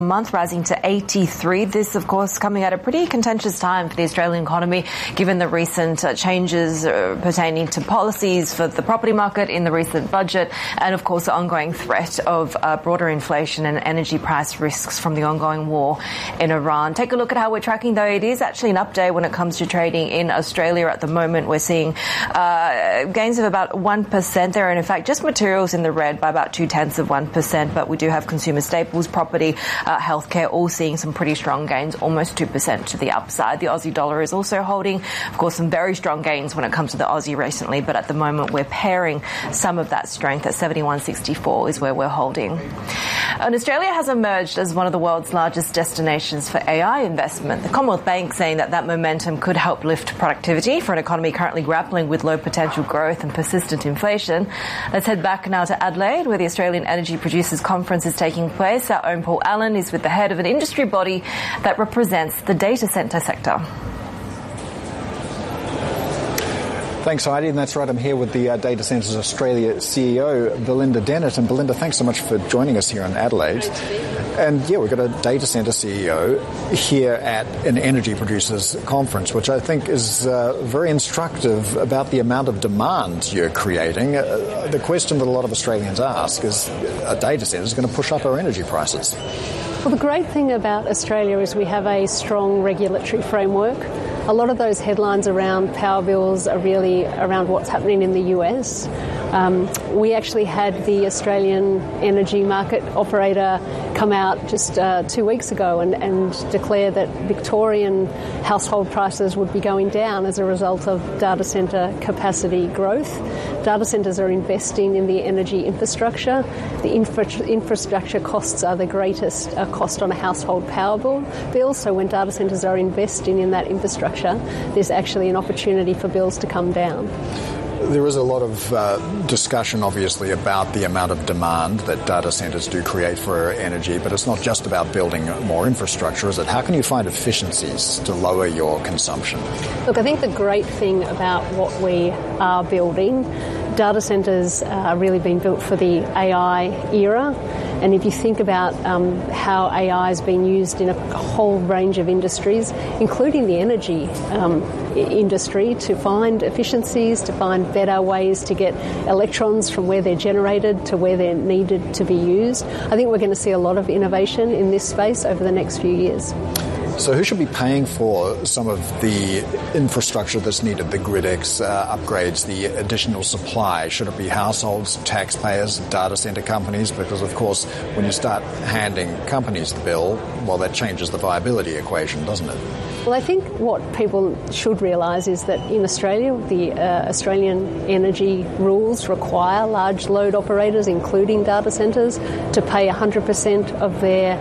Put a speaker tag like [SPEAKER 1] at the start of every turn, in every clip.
[SPEAKER 1] month, rising to 83. This, of course, coming at a pretty contentious time for the Australian economy, given the recent changes pertaining to policies for the property market in the recent budget, and, of course, the ongoing threat of broader inflation and energy price risks from the ongoing war in Iran. Take a look at how we're tracking, though. It is actually an update when it comes to trading in Australia at the moment. We're seeing gains of about 1% there, and, in fact, just materials in the red by about 0.2%, but we do have consumer staples, property, healthcare, all seeing some pretty strong gains, almost 2% to the upside. The Aussie dollar is also holding, of course, some very strong gains when it comes to the Aussie recently, but at the moment we're pairing some of that strength at 71.64 is where we're holding. And Australia has emerged as one of the world's largest destinations for AI investment. The Commonwealth Bank saying that momentum could help lift productivity for an economy currently grappling with low potential growth and persistent inflation. Let's head back now to Adelaide, where the Australian Energy Producers Conference is taking place. Our own Paul Allen is with the head of an industry body that represents the data centre sector.
[SPEAKER 2] Thanks, Heidi, and that's right. I'm here with the Data Centres Australia CEO, Belinda Dennett. And Belinda, thanks so much for joining us here in Adelaide. And yeah, we've got a data centre CEO here at an Energy Producers Conference, which I think is very instructive about the amount of demand you're creating. The question that a lot of Australians ask is, a data centre is going to push up our energy prices?
[SPEAKER 3] Well, the great thing about Australia is we have a strong regulatory framework. A lot of those headlines around power bills are really around what's happening in the US. We actually had the Australian Energy Market Operator come out just 2 weeks ago and declare that Victorian household prices would be going down as a result of data centre capacity growth. Data centres are investing in the energy infrastructure. The infrastructure costs are the greatest cost on a household power bill. So when data centres are investing in that infrastructure, there's actually an opportunity for bills to come down.
[SPEAKER 2] There is a lot of discussion, obviously, about the amount of demand that data centres do create for energy, but it's not just about building more infrastructure, is it? How can you find efficiencies to lower your consumption?
[SPEAKER 3] Look, I think the great thing about what we are building, data centres are really being built for the AI era. And if you think about how AI has been used in a whole range of industries, including the energy industry, to find efficiencies, to find better ways to get electrons from where they're generated to where they're needed to be used, I think we're going to see a lot of innovation in this space over the next few years.
[SPEAKER 2] So who should be paying for some of the infrastructure that's needed, the GridX upgrades, the additional supply? Should it be households, taxpayers, data centre companies? Because, of course, when you start handing companies the bill, well, that changes the viability equation, doesn't it?
[SPEAKER 3] Well, I think what people should realise is that in Australia, the Australian energy rules require large load operators, including data centres, to pay 100% of their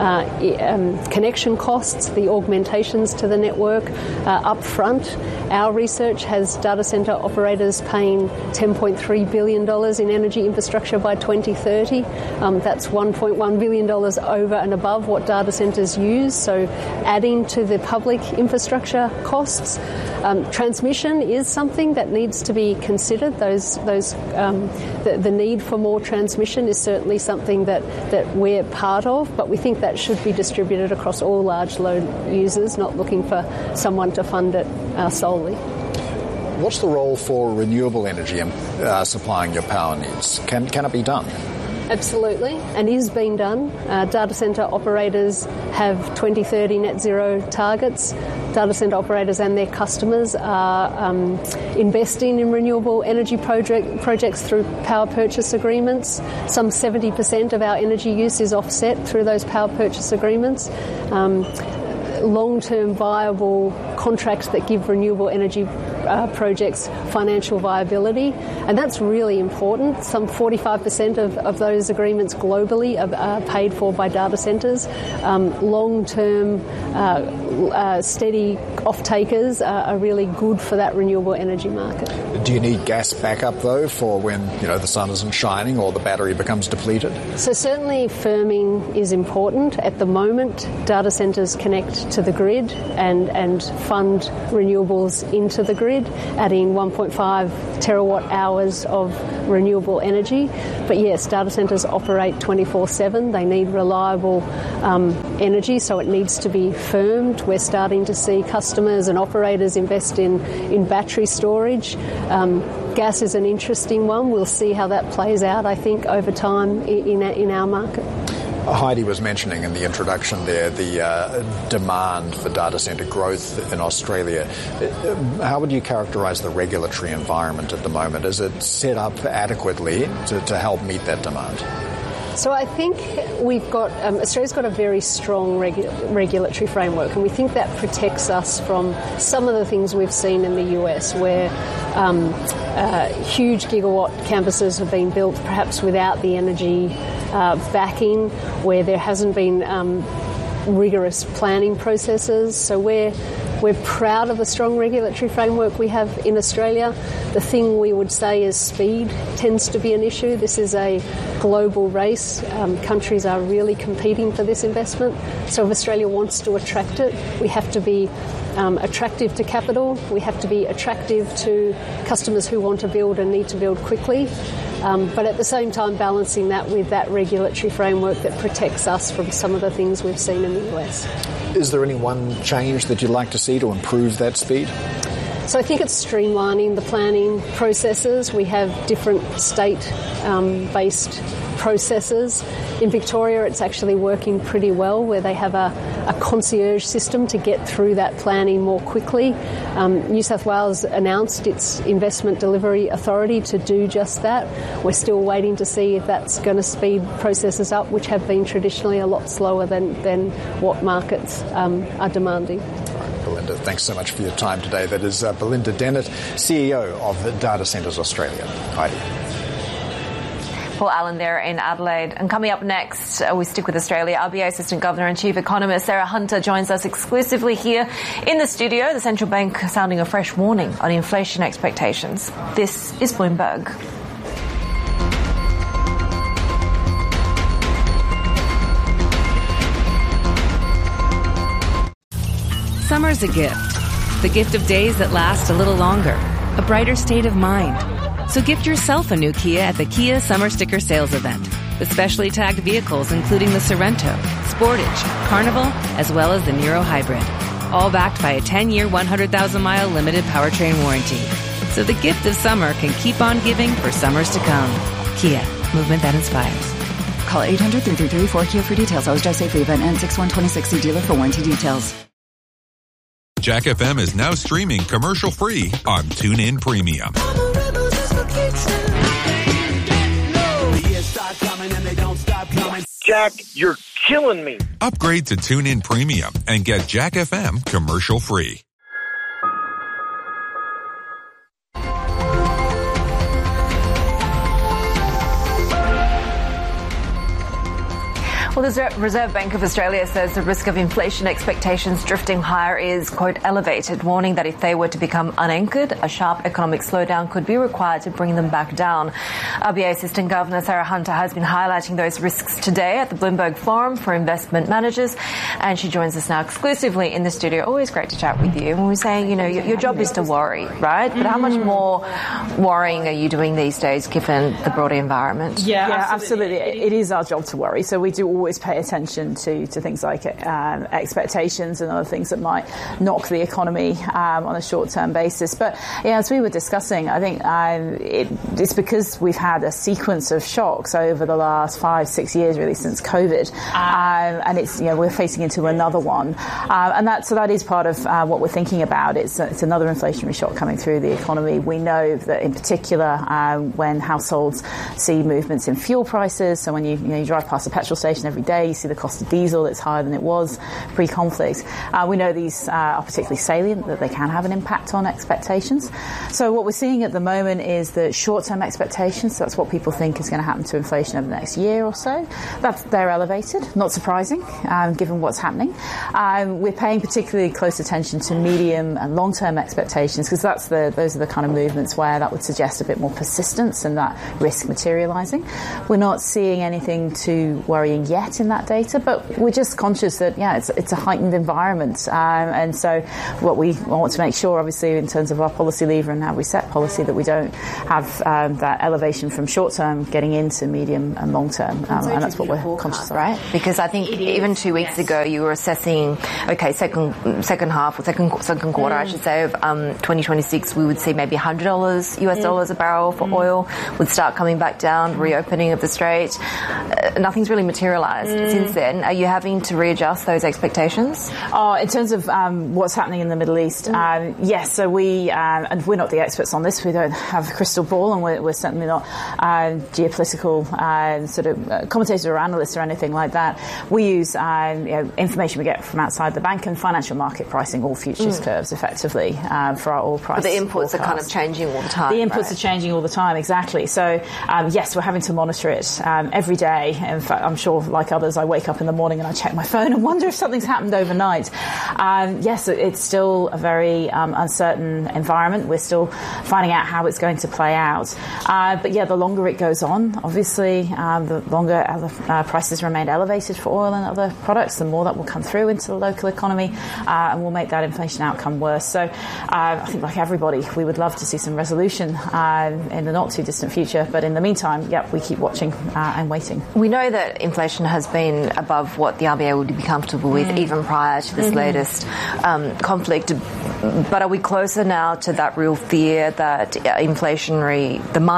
[SPEAKER 3] connection costs, the augmentations to the network, up front. Our research has data centre operators paying $10.3 billion in energy infrastructure by 2030. That's $1.1 billion over and above what data centres use, so adding to the public infrastructure costs. Transmission is something that needs to be considered. The need for more transmission is certainly something that we're part of, but we think that should be distributed across all large load users, not looking for someone to fund it solely.
[SPEAKER 2] What's the role for renewable energy in supplying your power needs? Can it be done?
[SPEAKER 3] Absolutely, and is being done. Data centre operators have 2030 net zero targets. Data centre operators and their customers are investing in renewable energy projects through power purchase agreements. Some 70% of our energy use is offset through those power purchase agreements. Long-term viable contracts that give renewable energy projects financial viability, and that's really important. Some 45% of those agreements globally are paid for by data centres. Long-term steady off-takers are really good for that renewable energy market.
[SPEAKER 2] Do you need gas backup, though, for when, the sun isn't shining or the battery becomes depleted?
[SPEAKER 3] So certainly firming is important. At the moment, data centres connect to the grid and fund renewables into the grid, adding 1.5 terawatt hours of renewable energy. But yes, data centres operate 24/7. They need reliable energy, so it needs to be firmed. We're starting to see customers and operators invest in battery storage. Gas is an interesting one. We'll see how that plays out, I think, over time in our market.
[SPEAKER 2] Heidi was mentioning in the introduction there the demand for data centre growth in Australia. How would you characterise the regulatory environment at the moment? Is it set up adequately to help meet that demand?
[SPEAKER 3] So I think Australia's got a very strong regulatory framework, and we think that protects us from some of the things we've seen in the US, where huge gigawatt campuses have been built perhaps without the energy backing, where there hasn't been rigorous planning processes. So we're proud of the strong regulatory framework we have in Australia. The thing we would say is speed tends to be an issue. This is a global race. Countries are really competing for this investment. So if Australia wants to attract it, we have to be attractive to capital. We have to be attractive to customers who want to build and need to build quickly. But at the same time balancing that with that regulatory framework that protects us from some of the things we've seen in the US.
[SPEAKER 2] Is there any one change that you'd like to see to improve that speed?
[SPEAKER 3] So I think it's streamlining the planning processes. We have different state-based processes. In Victoria, it's actually working pretty well, where they have a concierge system to get through that planning more quickly. New South Wales announced its Investment Delivery Authority to do just that. We're still waiting to see if that's going to speed processes up, which have been traditionally a lot slower than what markets are demanding.
[SPEAKER 2] Belinda, thanks so much for your time today. That is Belinda Dennett, CEO of Data Centres Australia. Heidi.
[SPEAKER 1] Paul Allen there in Adelaide. And coming up next, we stick with Australia. RBA Assistant Governor and Chief Economist Sarah Hunter joins us exclusively here in the studio. The central bank sounding a fresh warning on inflation expectations. This is Bloomberg.
[SPEAKER 4] Summer's a gift. The gift of days that last a little longer. A brighter state of mind. So gift yourself a new Kia at the Kia Summer Sticker Sales Event. With specially tagged vehicles including the Sorrento, Sportage, Carnival, as well as the Niro Hybrid. All backed by a 10-year, 100,000-mile limited powertrain warranty. So the gift of summer can keep on giving for summers to come. Kia. Movement that inspires.
[SPEAKER 5] Call 800-333-4KIA for details. Always drive safely. Event ends 6/1/26. See dealer for warranty details.
[SPEAKER 6] Jack FM is now streaming commercial-free on TuneIn Premium.
[SPEAKER 7] Jack, you're killing me.
[SPEAKER 6] Upgrade to TuneIn Premium and get Jack FM commercial-free.
[SPEAKER 1] Well, the Reserve Bank of Australia says the risk of inflation expectations drifting higher is, quote, elevated, warning that if they were to become unanchored, a sharp economic slowdown could be required to bring them back down. RBA Assistant Governor Sarah Hunter has been highlighting those risks today at the Bloomberg Forum for Investment Managers, and she joins us now exclusively in the studio. Always great to chat with you. And we were saying, your job is to worry, right? But how much more worrying are you doing these days given the broader environment?
[SPEAKER 8] Yeah, absolutely. It is our job to worry. So we do always pay attention to things like expectations and other things that might knock the economy on a short-term basis. But as we were discussing, I think it's because we've had a sequence of shocks over the last 5-6 years, really, since COVID, and it's we're facing into another one, and that is part of what we're thinking about. It's another inflationary shock coming through the economy. We know that in particular when households see movements in fuel prices, so when you drive past a petrol station every day. You see the cost of diesel, it's higher than it was pre-conflict. We know these are particularly salient, that they can have an impact on expectations. So what we're seeing at the moment is that short-term expectations, so that's what people think is going to happen to inflation over the next year or so, they're elevated, not surprising, given what's happening. We're paying particularly close attention to medium and long-term expectations, because those are the kind of movements where that would suggest a bit more persistence and that risk materialising. We're not seeing anything too worrying yet in that data, but we're just conscious that, it's a heightened environment. And so what we want to make sure, obviously, in terms of our policy lever and how we set policy, that we don't have that elevation from short-term getting into medium and long-term. And that's what we're conscious of.
[SPEAKER 1] Right? Because I think even 2 weeks ago you were assessing, second half, or second quarter, I should say, of 2026, we would see maybe $100 US dollars a barrel for oil would start coming back down, reopening of the Strait. Nothing's really materialised since then. Are you having to readjust those expectations?
[SPEAKER 8] In terms of what's happening in the Middle East, yes. So and we're not the experts on this. We don't have a crystal ball, and we're certainly not geopolitical sort of commentators or analysts or anything like that. We use information we get from outside the bank and financial market pricing, all futures curves, effectively, for our oil price.
[SPEAKER 1] But the inputs are kind of changing all the time.
[SPEAKER 8] The inputs are changing all the time, exactly. So, yes, we're having to monitor it every day. In fact, I'm sure, like others, I wake up in the morning and I check my phone and wonder if something's happened overnight. Yes, it's still a very uncertain environment. We're still finding out how it's going to play out. But, yeah, the longer it goes on, obviously, the longer prices remain elevated for oil and other products, the more that will come through into the local economy and will make that inflation outcome worse. So I think, like everybody, we would love to see some resolution in the not too distant future. But in the meantime, we keep watching and waiting.
[SPEAKER 1] We know that inflation has been above what the RBA would be comfortable with even prior to this latest conflict. But are we closer now to that real fear that inflationary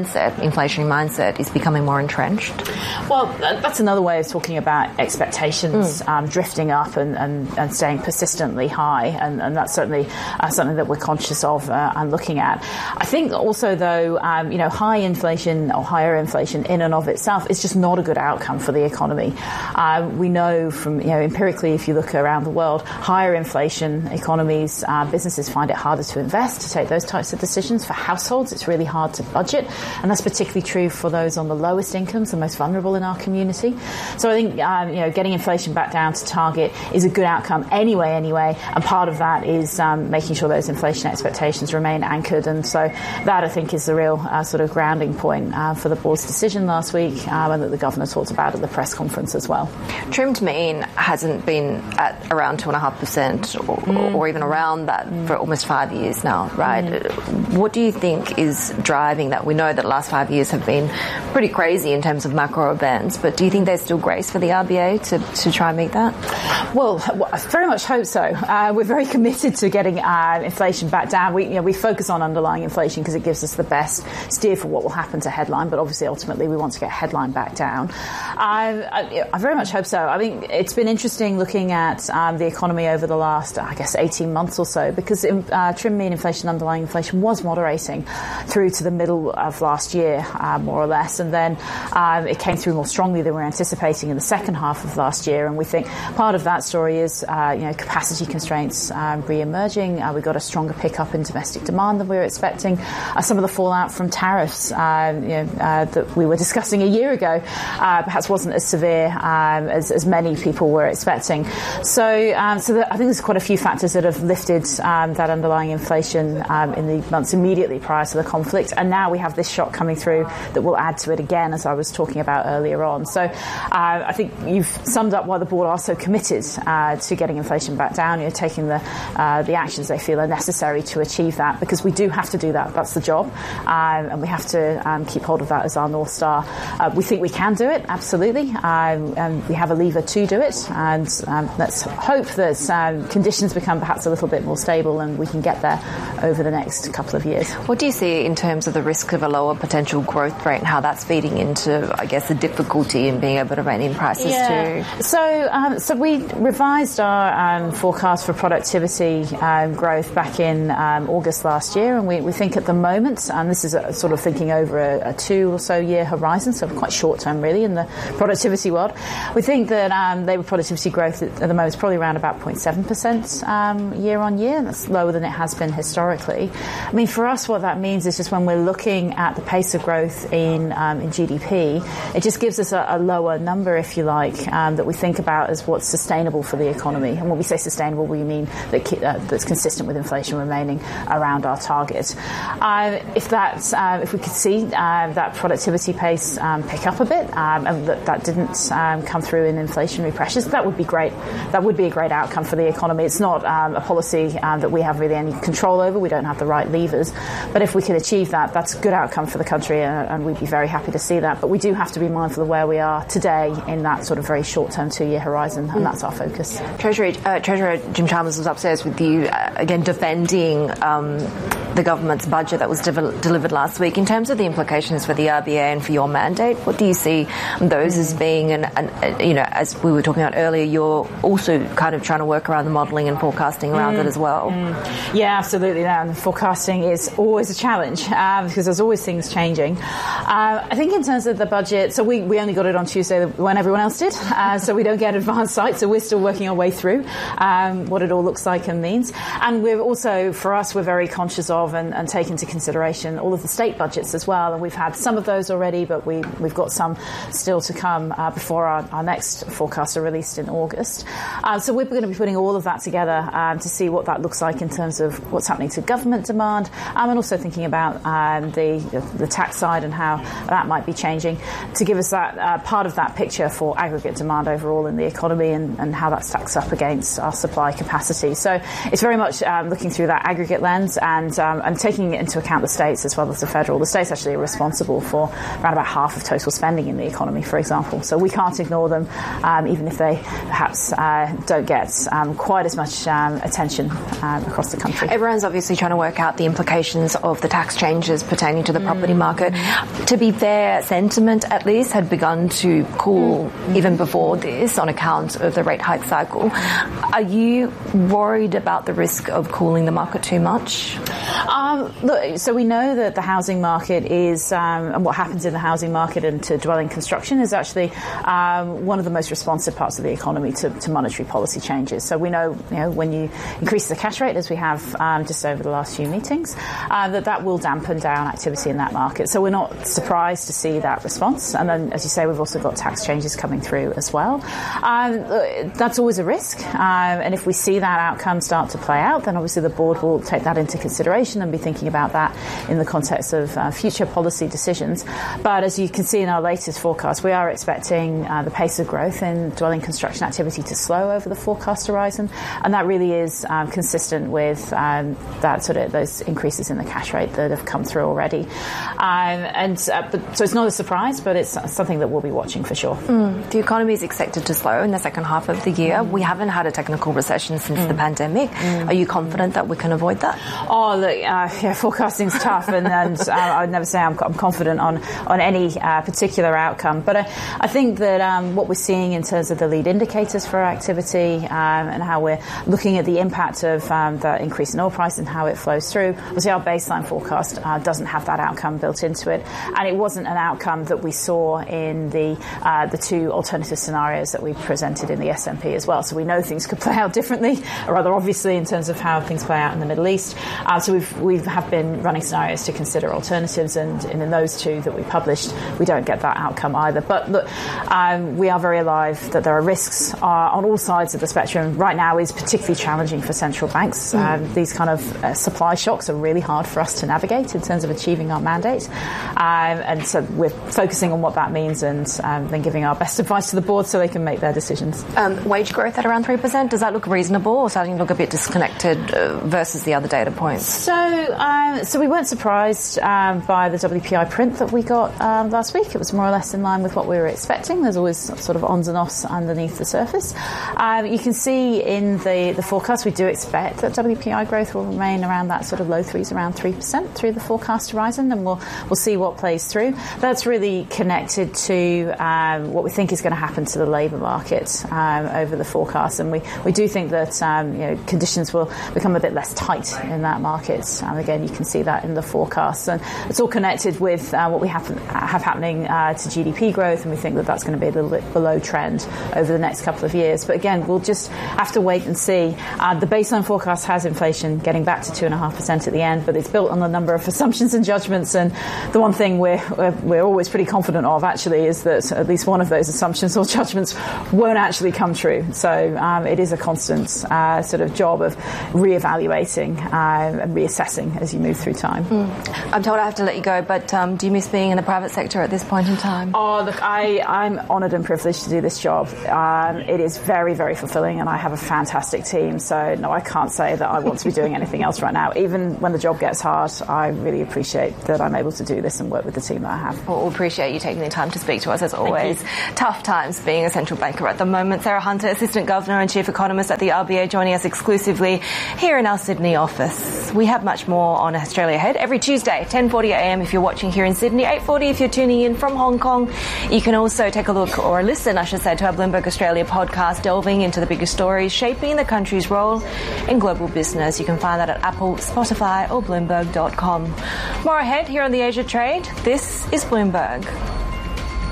[SPEAKER 1] mindset is becoming more entrenched?
[SPEAKER 8] Well, that's another way of talking about expectations drifting up and staying persistently high, and that's certainly something that we're conscious of and looking at. I think also, though, high inflation or higher inflation in and of itself is just not a good outcome for the economy. We know from empirically, if you look around the world, higher inflation economies, businesses find it harder to invest, to take those types of decisions. For households, it's really hard to budget, and that's particularly true for those on the lowest incomes, the most vulnerable in our community. So I think getting inflation back down to target is a good outcome anyway, and part of that is making sure those inflation expectations remain anchored, and so that, I think, is the real sort of grounding point for the board's decision last week, and that the governor talked about at the press conference as well.
[SPEAKER 1] Trimmed mean hasn't been at around 2.5% or even around that for almost 5 years now, right? What do you think is driving that? We know that the last 5 years have been pretty crazy in terms of macro events, but do you think there's still grace for the RBA to try and meet that?
[SPEAKER 8] Well, I very much hope so. We're very committed to getting inflation back down. We focus on underlying inflation because it gives us the best steer for what will happen to headline, but obviously ultimately we want to get headline back down. I very much hope so. I think it's been interesting looking at the economy over the last, 18 months or so, because trim mean inflation, underlying inflation was moderating through to the middle of last year, more or less, and then it came through more strongly than we were anticipating in the second half of last year, and we think part of that story is capacity constraints re-emerging. We got a stronger pickup in domestic demand than we were expecting. Some of the fallout from tariffs that we were discussing a year ago perhaps wasn't as severe as many people were expecting. So I think there's quite a few factors that have lifted that underlying inflation in the months immediately prior to the conflict, and now we have this shock coming through that will add to it again, as I was talking about earlier on. So I think you've summed up why the board are so committed to getting inflation back down, taking the actions they feel are necessary to achieve that, because we do have to do that. That's the job, and we have to keep hold of that as our North Star. We think we can do it, absolutely, and we have a lever to do it, and let's hope that conditions become perhaps a little bit more stable and we can get there over the next couple of years.
[SPEAKER 1] What do you see in terms of the risk of a lower potential growth rate and how that's feeding into, I guess, the difficulty in being able to rein in prices too?
[SPEAKER 8] So we revised our forecast for productivity growth back in August last year, and we think at the moment, and this is sort of thinking over a 2 or so year horizon, so quite short term really in the productivity world, world. We think that labour productivity growth at the moment is probably around about 0.7% year on year. That's lower than it has been historically. I mean, for us, what that means is just when we're looking at the pace of growth in GDP, it just gives us a lower number, if you like, that we think about as what's sustainable for the economy. And when we say sustainable, we mean that's consistent with inflation remaining around our target. If we could see that productivity pace pick up a bit, and that didn't come through in inflationary pressures, that would be great. That would be a great outcome for the economy. It's not a policy that we have really any control over. We don't have the right levers. But if we can achieve that, that's a good outcome for the country, and we'd be very happy to see that. But we do have to be mindful of where we are today in that sort of very short-term 2-year horizon, and that's our focus.
[SPEAKER 1] Treasurer Jim Chalmers was upstairs with you, again, defending the government's budget that was delivered last week. In terms of the implications for the RBA and for your mandate, what do you see those as being? And as we were talking about earlier, you're also kind of trying to work around the modelling and forecasting around it as well.
[SPEAKER 8] Yeah, absolutely. And forecasting is always a challenge because there's always things changing. I think in terms of the budget, so we only got it on Tuesday when everyone else did, so we don't get advanced sight, so we're still working our way through what it all looks like and means. And we're also, for us, we're very conscious of and take into consideration all of the state budgets as well. And we've had some of those already, but we've got some still to come before our next forecasts are released in August. So we're going to be putting all of that together to see what that looks like in terms of what's happening to government demand, and also thinking about the tax side and how that might be changing to give us that part of that picture for aggregate demand overall in the economy and how that stacks up against our supply capacity. So it's very much looking through that aggregate lens and taking into account the states as well as the federal. The states actually are responsible for around about half of total spending in the economy, for example. So we can't ignore them, even if they perhaps don't get quite as much attention across the country.
[SPEAKER 1] Everyone's obviously trying to work out the implications of the tax changes pertaining to the property market. To be fair, sentiment at least had begun to cool even before this on account of the rate hike cycle. Are you worried about the risk of cooling the market too much?
[SPEAKER 8] Look, so we know that the housing market is, and what happens in the housing market and to dwelling construction is actually one of the most responsive parts of the economy to monetary policy changes. So we know, when you increase the cash rate, as we have just over the last few meetings, that will dampen down activity in that market. So we're not surprised to see that response. And then, as you say, we've also got tax changes coming through as well. That's always a risk. And if we see that outcome start to play out, then obviously the board will take that into consideration and be thinking about that in the context of future policy decisions. But as you can see in our latest forecast, we are expecting the pace of growth in dwelling construction activity to slow over the forecast horizon, and that really is consistent with those increases in the cash rate that have come through already. So it's not a surprise, but it's something that we'll be watching for sure.
[SPEAKER 1] The economy is expected to slow in the second half of the year. We haven't had a technical recession since the pandemic. Are you confident that we can avoid that?
[SPEAKER 8] Oh, look, forecasting's tough, and I would never say I'm confident on any particular outcome. But I think that what we're seeing in terms of the lead indicators for activity and how we're looking at the impact of the increase in oil price and how it flows through, obviously our baseline forecast doesn't have that outcome built into it, and it wasn't an outcome that we saw in the two alternative scenarios that we presented in the S&P as well. So we know things could play out differently, or rather obviously, in terms of how things play out in the Middle East. So we have been running scenarios to consider alternatives, and in those two that we published, we don't get that outcome either. But look, we are very alive that there are risks on all sides of the spectrum. Right now is particularly challenging for central banks. These kind of supply shocks are really hard for us to navigate in terms of achieving our mandate. And so we're focusing on what that means and then giving our best advice to the board so they can make their decisions.
[SPEAKER 1] Wage growth at around 3%, does that look reasonable or starting to look a bit disconnected versus the other data points?
[SPEAKER 8] So we weren't surprised by the WPI print that we got last week. It was more or less in line with what we were expecting. There's always sort of ons and offs underneath the surface. You can see in the forecast we do expect that WPI growth will remain around that sort of low threes, around 3% through the forecast horizon, and we'll see what plays through. That's really connected to what we think is going to happen to the labour market over the forecast, and we do think that conditions will become a bit less tight in that market again, you can see that in the forecasts. And it's all connected with what we have happening to GDP growth, and we think that that's going to be a little bit below trend over the next couple of years. But again, we'll just have to wait and see. The baseline forecast has inflation getting back to 2.5% at the end, but it's built on a number of assumptions and judgments. And the one thing we're always pretty confident of, actually, is that at least one of those assumptions or judgments won't actually come true. So it is a constant sort of job of reevaluating and reassessing as you move through time.
[SPEAKER 1] I'm told I have to let you go, but do you miss being in the private sector at this point in time?
[SPEAKER 8] Oh, look, I'm honoured and privileged to do this job. It is very, very fulfilling, and I have a fantastic team. So, no, I can't say that I want to be doing anything else right now. Even when the job gets hard, I really appreciate that I'm able to do this and work with the team that I have.
[SPEAKER 1] Well, we appreciate you taking the time to speak to us, as always. Tough times being a central banker at the moment. Sarah Hunter, Assistant Governor and Chief Economist at the RBA, joining us exclusively here in our Sydney office. We have much more on Australia Ahead every Tuesday, 10:40am if you're watching here in Sydney, 8:40 if you're tuning in from Hong Kong. You can also take a look, or listen, I should say, to our Bloomberg Australia podcast, delving into the biggest stories shaping the country's role in global business. You can find that at Apple, Spotify or Bloomberg.com. More ahead here on the Asia Trade. This is Bloomberg.